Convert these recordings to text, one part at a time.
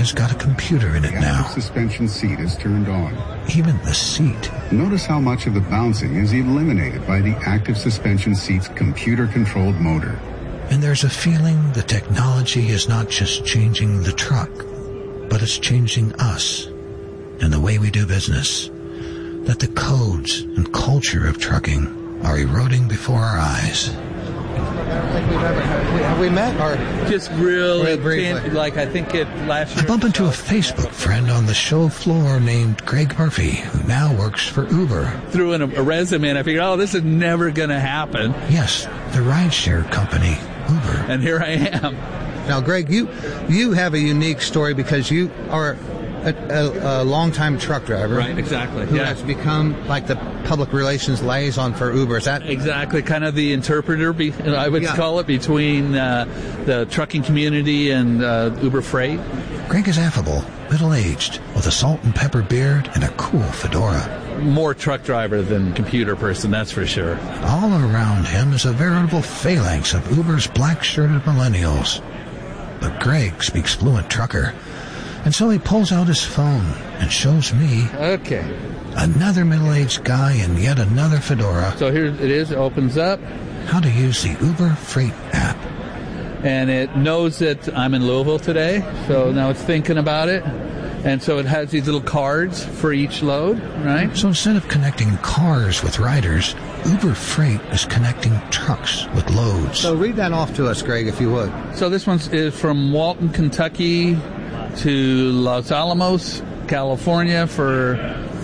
has got a computer in it now. The suspension seat is turned on. Even the seat. Notice how much of the bouncing is eliminated by the active suspension seat's computer-controlled motor. And there's a feeling the technology is not just changing the truck, but it's changing us and the way we do business. That the codes and culture of trucking are eroding before our eyes. I don't think we've ever have we met or just really briefly? Like I think it last year. I bump into a Facebook friend on the show floor named Greg Murphy, who now works for Uber. Threw in a resume and I figured, this is never going to happen. Yes, the rideshare company, Uber. And here I am. Now, Greg, you have a unique story because you are a long-time truck driver. Right, exactly. Who has become like the public relations liaison for Uber. Is that exactly kind of the interpreter, I would call it, between the trucking community and Uber Freight? Greg is affable, middle-aged, with a salt and pepper beard and a cool fedora. More truck driver than computer person, that's for sure. All around him is a veritable phalanx of Uber's black-shirted millennials. But Greg speaks fluent trucker, and so he pulls out his phone and shows me another middle-aged guy in yet another fedora. So here it is, it opens up. How to use the Uber Freight app. And it knows that I'm in Louisville today, so now it's thinking about it. And so it has these little cards for each load, right? So instead of connecting cars with riders, Uber Freight is connecting trucks with loads. So read that off to us, Greg, if you would. So this one is from Walton, Kentucky to Los Alamos, California for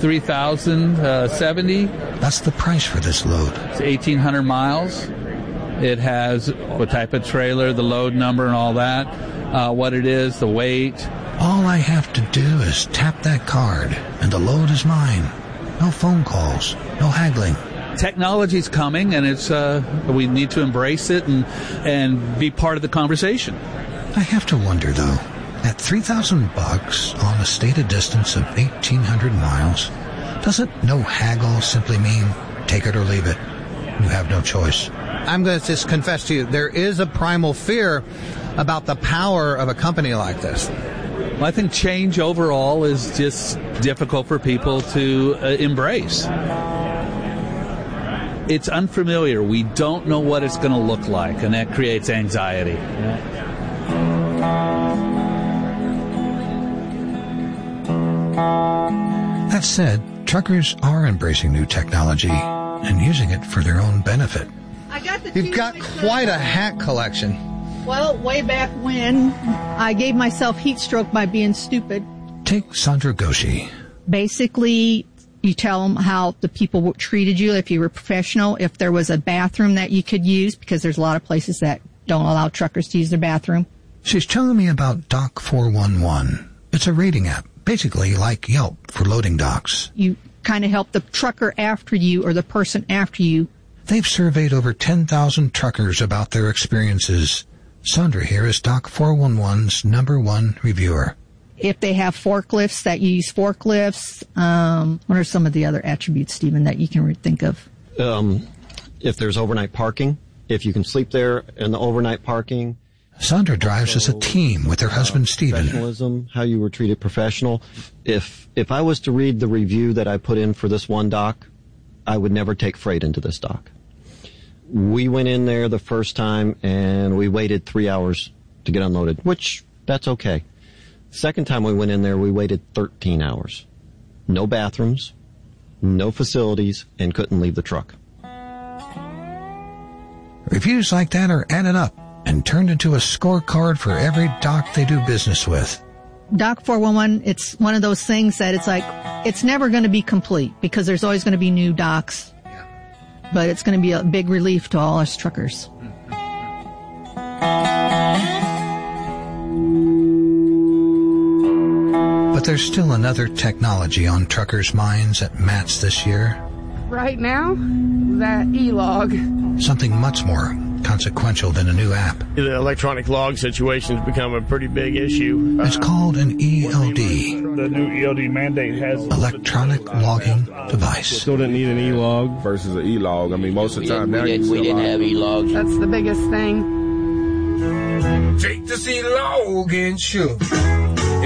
$3,070. That's the price for this load. It's 1,800 miles. It has what type of trailer, the load number and all that, what it is, the weight. All I have to do is tap that card, and the load is mine. No phone calls, no haggling. Technology's coming, and it's we need to embrace it and be part of the conversation. I have to wonder, though, at $3,000 on a stated distance of 1,800 miles, doesn't no haggle simply mean take it or leave it? You have no choice. I'm going to just confess to you, there is a primal fear about the power of a company like this. I think change overall is just difficult for people to embrace. It's unfamiliar. We don't know what it's going to look like, and that creates anxiety. That said, truckers are embracing new technology and using it for their own benefit. You've got quite a hat collection. Well, way back when, I gave myself heat stroke by being stupid. Take Sandra Goshi. Basically, you tell them how the people treated you, if you were professional, if there was a bathroom that you could use, because there's a lot of places that don't allow truckers to use their bathroom. She's telling me about Dock 411. It's a rating app, basically like Yelp for loading docks. You kind of help the trucker after you or the person after you. They've surveyed over 10,000 truckers about their experiences. Sandra here is Dock 411's #1 reviewer. If they have forklifts, that you use forklifts. What are some of the other attributes, Stephen, that you can think of? If there's overnight parking, if you can sleep there in the overnight parking. Sandra drives as a team with her husband, Stephen. Professionalism, how you were treated professional. If I was to read the review that I put in for this one dock, I would never take freight into this dock. We went in there the first time and we waited 3 hours to get unloaded, which that's okay. Second time we went in there, we waited 13 hours. No bathrooms, no facilities, and couldn't leave the truck. Reviews like that are added up and turned into a scorecard for every dock they do business with. Dock 411, it's one of those things that it's like, it's never going to be complete because there's always going to be new docks. But it's going to be a big relief to all us truckers. But there's still another technology on truckers' minds at MATS this year. Right now, that e-log. Something much more consequential than a new app. The electronic log situation has become a pretty big issue. It's called an ELD. The new ELD mandate has electronic logging device. Still didn't need an e-log versus an e-log. I mean, most of the time now we didn't have e-logs. That's the biggest thing. Take this e-log and shoot.